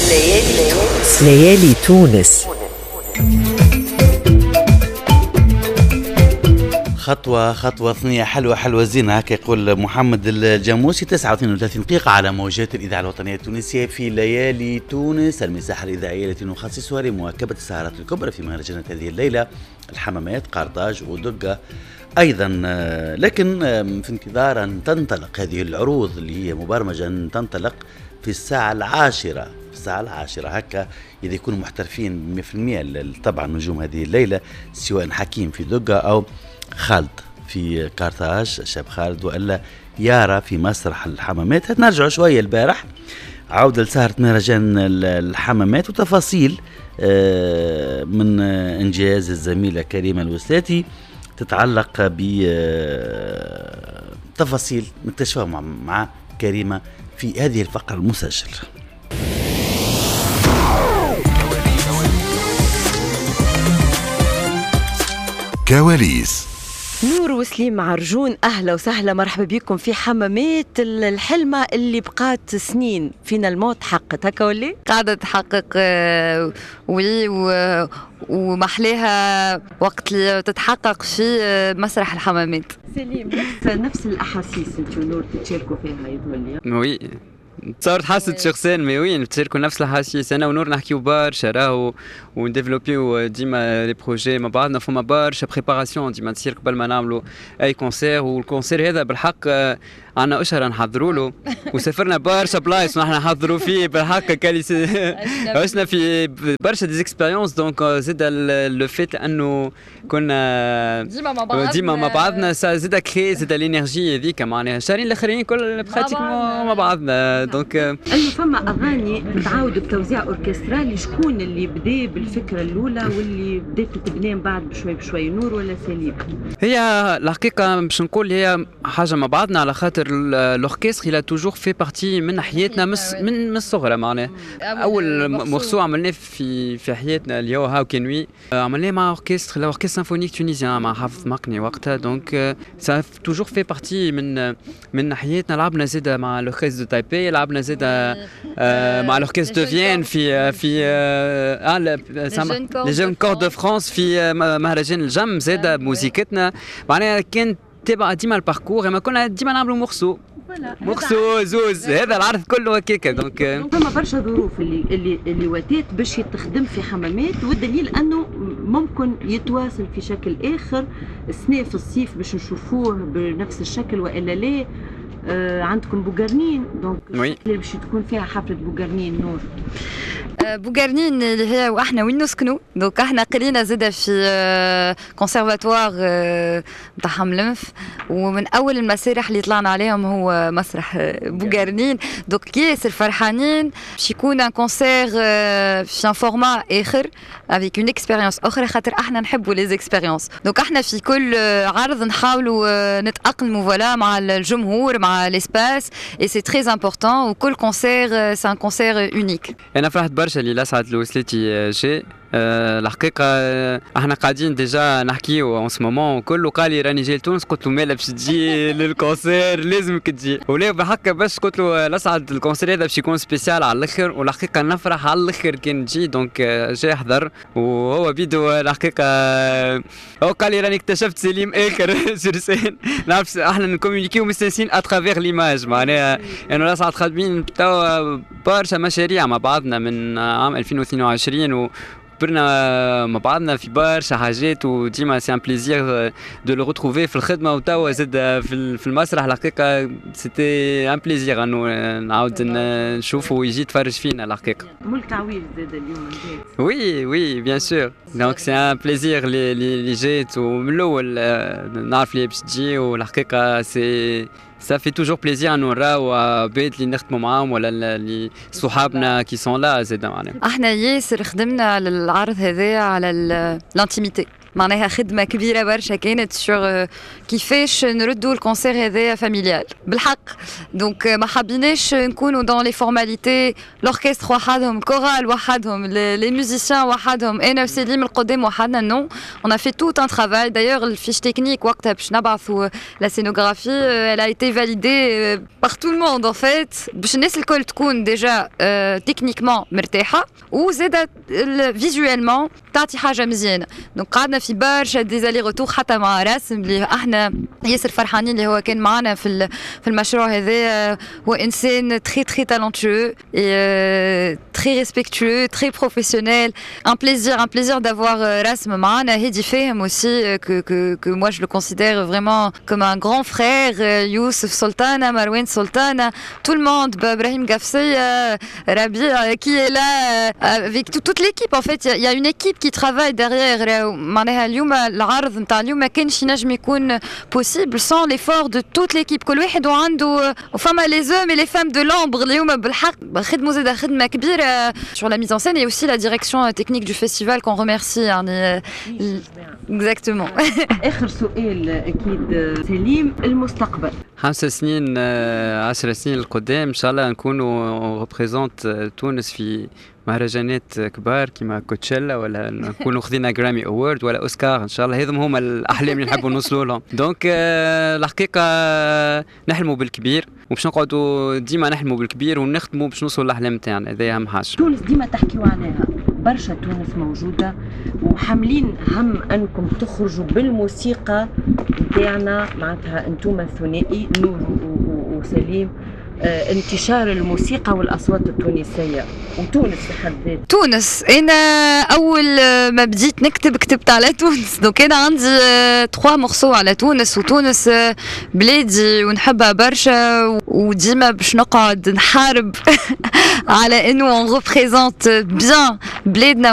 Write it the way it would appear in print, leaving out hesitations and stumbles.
ليالي تونس. خطوة ثانية حلوة زينة هكا يقول محمد الجاموسي. 39 دقيقة على موجات الإذاعة الوطنية التونسية في ليالي تونس، المساحة الإذاعية التي نخصصها لمواكبة السهرات الكبرى في مهرجانات هذه الليلة، الحمامات، قرطاج ودقة أيضا. لكن في انتظار أن تنطلق هذه العروض اللي هي مبرمجة أن تنطلق في الساعة العاشرة هكا، إذا يكونوا محترفين 100% طبعا نجوم هذه الليلة، سواء حكيم في دقة أو خالد في قرطاج، شاب خالد، وإلا يارا في مسرح الحمامات. هنرجعوا شوية البارح، عودة لسهرة مهرجان الحمامات وتفاصيل من إنجاز الزميلة كريمة الوسلاتي تتعلق بتفاصيل نكتشفها مع كريمة في هذه الفقرة المسجلة. كواليس. نور وسليم عرجون، أهلا وسهلا، مرحبا بكم في حمامات الحلمة اللي بقات سنين فينا الموت حقت هكا ولا قاعدة تحقق. ومحليها وقت اللي تتحقق في مسرح الحمامات. سليم، نفس الأحاسيس انت ونور تشاركوا فيها يظهر لي. وي تصور تحسد شخصيا وين تشاركوا نفس الحاسيس. انا ونور نحكيو برشا راهو ونديفلوبيو ديما لي بروجي مع بعضنا، فما برشا بريباراسيون ديما تصير قبل ما نعملوا اي كونسير. والكونسير هذا بالحق عنا أشهر نحضروا له وسافرنا برشا بلايص ونحن نحضروا فيه بالحق. عشنا في برشا ديزيكسبيريونس. دونك زاد لو فيت انه كنا ديما مع بعضنا زاد كري زاد الانرجي هذيك معناها الشهرين الاخرين كل براتيكمون مع بعضنا. دونك انه فما اغاني تعاودوا بتوزيع اوركسترالي، شكون اللي بدا بالفكره الاولى واللي بدات تبني من بعد بشوي نور ولا سليم؟ هي الحقيقه باش نقول هي حاجه مع بعضنا، على خاطر l'orchestre il a toujours fait partie من حياتنا من الصغر معناها. اول مرسو عملناه في حياتنا اليوم هاو كنوي عملناه مع اوركستر سيمفونيك تونيزيان مع حافظ مقني وقتها. دونك ça a toujours fait partie من حياتنا. لعبنا زيدا مع الاوركستر دو تايبي، لعبنا زيدا مع الاوركستر دو فيين في لي جون كور دو فرانس في مهرجان الجم. زيدا موسيقتنا معناها كانت تبع ديما الباركور، ما كنا ديما نعملوا مرسو زوز. هذا العرض كله هكاكا. دونك فما برشا ظروف اللي واتات باش يتخدم في حمامات، والدليل انه ممكن يتواصل في شكل اخر السنة في الصيف باش نشوفوه بنفس الشكل والا لا. عندكم بوغرنين، دونك اللي باش تكون فيها حفلة بوغرنين نور. بوغرنين اللي هي واحنا وين نسكنوا. دونك احنا قرينا زاده في كونسيرفاتوار نتاع حملنف، ومن اول المسارح اللي طلعنا عليهم هو مسرح بوغرنين. دونك ياسر فرحانين باش يكون ان كونسير في ان فورما اخر افيك اون اكسبيريونس اخرى، خاطر احنا نحبوا لي اكسبيريونس. دونك احنا في كل عرض نحاولوا نتاقلموا فوالا مع الجمهور مع ليسباس، اي سي تري امبورطون. وكل كونسير سي ان كونسير اونيك. انا فرحت برشا اللي لسعد الوسلاتي جاي. الحقيقه احنا قاعدين ديجا نحكيو اون سو مومون، وكله قال لي راني جاي لتونس. قلت له مالا باش تجي للكونسير، لازمك تجي. ولا بحق باش قلت له لسعد الكونسير هذا باش يكون سبيسيال على الاخر، والحقيقه نفرح على الاخر كان تجي. دونك جاي يحضر وهو بيدو. الحقيقه هو قال لي راني اكتشفت سليم اخر سرسان. نعرف احنا نكومونيكيو مستانسين اترافير ليماج معناها انه لسعد خادمين توا برشا مشاريع مع بعضنا من عام 2022 برنا مع بعضنا في برشا حاجات، وديما سي ان بليزير دو لو روتروفي في الخدمه. وتوا زاد في المسرح الحقيقه سيتي ان بليزير انه نعاود نشوفه ويجي يتفرج فينا الحقيقه. ملك عويل زاد اليوم جات. وي بيان سور. دونك سي ان بليزير اللي جات، ومن الاول نعرف اللي باش تجي. والحقيقه سي ça fait toujours plaisir انه نراو عباد اللي نخدموا معاهم ولا اللي صحابنا كي سون لا زاد معناها. احنا ياسر خدمنا على العرض هذا على الانتيميتي. معناها خدمه كبيره برشا كانت سور كيفاش نردوا الكونسير هذايا فاميليال بالحق. دونك ما حابيناش نكونوا دون لي فورماليتي، لوركستر وحدهم، كورال وحدهم، لي ميوزيسيان وحدهم، انا وسليم القدام وحدنا. نو on a fait tout un travail. D'ailleurs الفيش تكنيك وقتها باش نبعثوا لا سينوغرافي elle a été validée par tout le monde en fait باش الناس الكل تكون ديجا تكنيكمون مرتاحه وزادت فيزوالمون تعطي حاجه مزيانه. دونك قعدنا في برشا ديزالي روتور حتى مع راسم اللي احنا ياسر فرحانين اللي هو كان معنا في المشروع هذا. هو انسان تري تري تالونتوeux et très respectueux, très professionnel. Un plaisir d'avoir Rasm معنا. هادي فاهم aussi que moi je le considère vraiment comme un grand frère. Youssef Soltana, Marwan Soltana, tout le monde, Brahim Gafsi, Rabi qui est là avec toute l'équipe. En fait il y a une équipe qui travaille derrière. معناها اليوم العرض نتاع اليوم ما كانش ينجم يكون possible sans l'effort de toute l'équipe. كل واحد وعنده فما les hommes et les femmes de l'ombre اليوم بالحق خدموا زاد خدمه كبيره sur la mise en scène et aussi la direction technique du festival qu'on remercie يعني exactement. اخر سؤال اكيد سليم، المستقبل 5 سنين 10 سنين القدام ان شاء الله نكونوا ريبريزونت تونس في مهرجانات كبار كيما كوتشيلا، ولا نكونوا خذينا جرامي اوورد ولا اوسكار ان شاء الله. هذم هما الاحلام اللي نحبوا نوصلوا لهم. دونك الحقيقه نحلموا بالكبير وباش نقعدوا ديما نحلموا بالكبير ونخدموا باش نوصلوا للاحلام تاعنا. هذا اهم حاجه. تونس ديما تحكيوا عليها، برشا تونس موجوده وحاملين هم انكم تخرجوا بالموسيقى نتاعنا معناتها انتم الثنائي نور وسليم. انتشار الموسيقى والاصوات التونسيه وتونس في حد ذاتها. تونس انا اول ما بديت نكتب كتبت على تونس. دونك انا عندي 3 مورسو على تونس، وتونس بلادي ونحبها برشا وديما باش نقعد نحارب على انه on représente bien بلادنا